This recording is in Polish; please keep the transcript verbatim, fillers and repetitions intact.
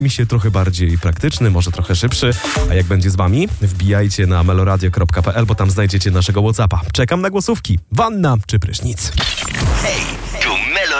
mi się trochę bardziej praktyczny, może trochę szybszy. A jak będzie z wami? Wbijajcie na meloradio kropka p l, bo tam znajdziecie naszego WhatsAppa. Czekam na głosówki. Wanna czy prysznic? Hej!